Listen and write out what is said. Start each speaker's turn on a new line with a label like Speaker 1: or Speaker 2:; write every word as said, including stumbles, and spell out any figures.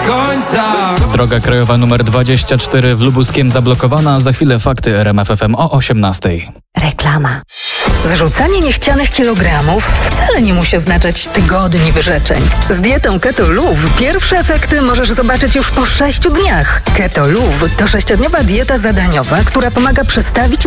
Speaker 1: końca.
Speaker 2: Droga krajowa numer dwadzieścia cztery w Lubuskiem zablokowana. Za chwilę fakty R M F F M o osiemnastej.
Speaker 3: Reklama. Zrzucanie niechcianych kilogramów wcale nie musi oznaczać tygodni wyrzeczeń. Z dietą Keto Luv pierwsze efekty możesz zobaczyć już po sześciu dniach. Keto Luv to sześciodniowa dieta zadaniowa, która pomaga przestawić